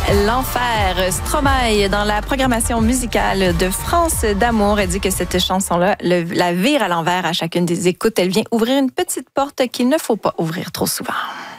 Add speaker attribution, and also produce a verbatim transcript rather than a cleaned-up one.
Speaker 1: L'enfer. Stromae, dans la programmation musicale de France d'amour, elle dit que cette chanson-là le, la vire à l'envers à chacune des écoutes. Elle vient ouvrir une petite porte qu'il ne faut pas ouvrir trop souvent.